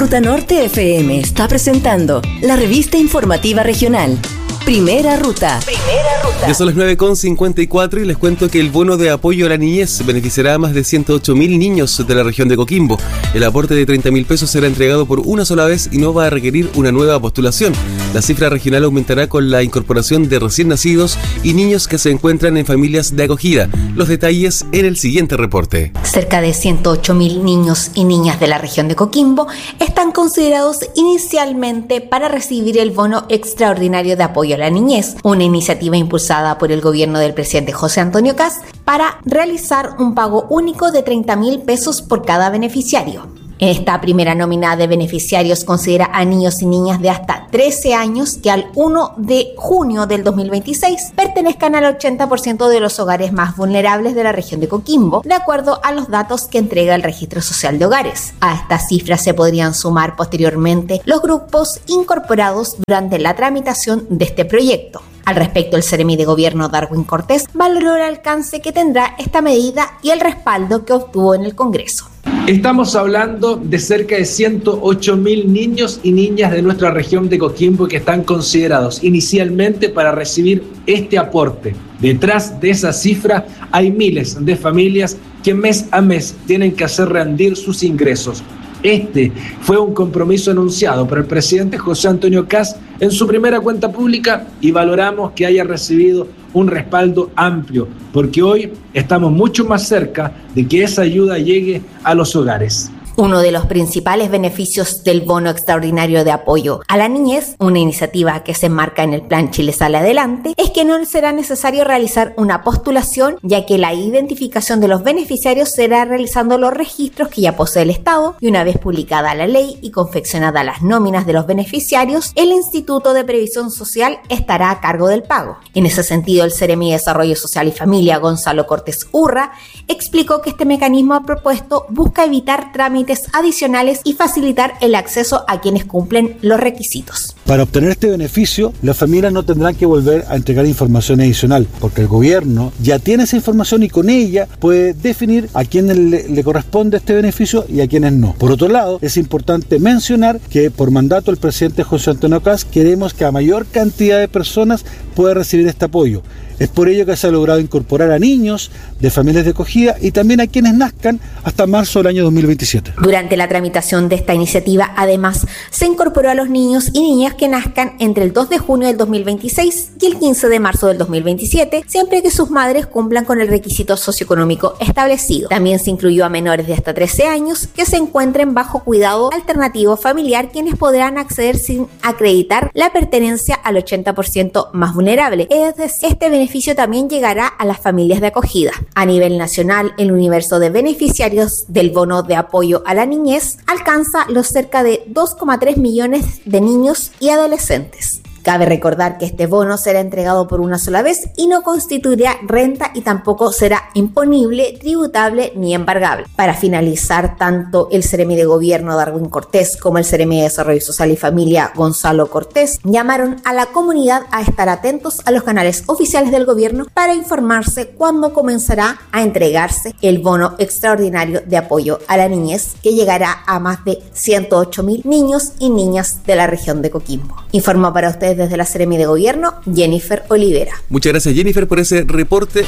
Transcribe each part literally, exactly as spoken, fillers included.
Ruta Norte F M está presentando la revista informativa regional. Primera Ruta. Primera Ruta. Ya son las nueve con cincuenta y cuatro y les cuento que el bono de apoyo a la niñez beneficiará a más de ciento ocho mil niños de la región de Coquimbo. El aporte de treinta mil pesos será entregado por una sola vez y no va a requerir una nueva postulación. La cifra regional aumentará con la incorporación de recién nacidos y niños que se encuentran en familias de acogida. Los detalles en el siguiente reporte. Cerca de ciento ocho mil niños y niñas de la región de Coquimbo están considerados inicialmente para recibir el bono extraordinario de apoyo a la niñez, una iniciativa impulsada por el gobierno del presidente José Antonio Kast para realizar un pago único de treinta mil pesos por cada beneficiario. Esta primera nómina de beneficiarios considera a niños y niñas de hasta trece años que al primero de junio del dos mil veintiséis pertenezcan al ochenta por ciento de los hogares más vulnerables de la región de Coquimbo, de acuerdo a los datos que entrega el Registro Social de Hogares. A estas cifras se podrían sumar posteriormente los grupos incorporados durante la tramitación de este proyecto. Al respecto, el Seremi de Gobierno Darwin Cortés valoró el alcance que tendrá esta medida y el respaldo que obtuvo en el Congreso. Estamos hablando de cerca de ciento ocho mil niños y niñas de nuestra región de Coquimbo que están considerados inicialmente para recibir este aporte. Detrás de esa cifra hay miles de familias que mes a mes tienen que hacer rendir sus ingresos. Este fue un compromiso anunciado por el presidente José Antonio Kast en su primera cuenta pública y valoramos que haya recibido un respaldo amplio, porque hoy estamos mucho más cerca de que esa ayuda llegue a los hogares. Uno de los principales beneficios del bono extraordinario de apoyo a la niñez, una iniciativa que se enmarca en el Plan Chile Sale Adelante, es que no será necesario realizar una postulación, ya que la identificación de los beneficiarios será realizando los registros que ya posee el Estado, y una vez publicada la ley y confeccionadas las nóminas de los beneficiarios, el Instituto de Previsión Social estará a cargo del pago. En ese sentido, el Seremi de Desarrollo Social y Familia, Gonzalo Cortés Urra, explicó que este mecanismo propuesto busca evitar trámites adicionales y facilitar el acceso a quienes cumplen los requisitos. Para obtener este beneficio, las familias no tendrán que volver a entregar información adicional, porque el gobierno ya tiene esa información y con ella puede definir a quienes le, le corresponde este beneficio y a quienes no. Por otro lado, es importante mencionar que por mandato del presidente José Antonio Kast queremos que a mayor cantidad de personas pueda recibir este apoyo. Es por ello que se ha logrado incorporar a niños de familias de acogida y también a quienes nazcan hasta marzo del año dos mil veintisiete. Durante la tramitación de esta iniciativa, además, se incorporó a los niños y niñas que nazcan entre el dos de junio del dos mil veintiséis y el quince de marzo del dos mil veintisiete, siempre que sus madres cumplan con el requisito socioeconómico establecido. También se incluyó a menores de hasta trece años que se encuentren bajo cuidado alternativo familiar, quienes podrán acceder sin acreditar la pertenencia al ochenta por ciento más vulnerable. Este beneficio también llegará a las familias de acogida. A nivel nacional, el universo de beneficiarios del bono de apoyo a la niñez alcanza los cerca de dos coma tres millones de niños y adolescentes. Cabe recordar que este bono será entregado por una sola vez y no constituirá renta y tampoco será imponible, tributable ni embargable. Para finalizar, tanto el Seremi de Gobierno Darwin Cortés como el Seremi de Desarrollo Social y Familia Gonzalo Cortés llamaron a la comunidad a estar atentos a los canales oficiales del gobierno para informarse cuándo comenzará a entregarse el bono extraordinario de apoyo a la niñez, que llegará a más de ciento ocho mil niños y niñas de la región de Coquimbo. Informó para ustedes desde la Seremi de Gobierno, Jennifer Olivera. Muchas gracias, Jennifer, por ese reporte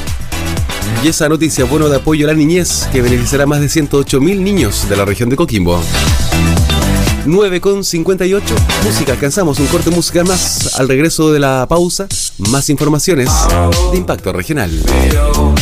y esa noticia, bono de apoyo a la niñez que beneficiará a más de ciento ocho mil niños de la región de Coquimbo. nueve con cincuenta y ocho, música, alcanzamos un corte musical más. Al regreso de la pausa, más informaciones de Impacto Regional.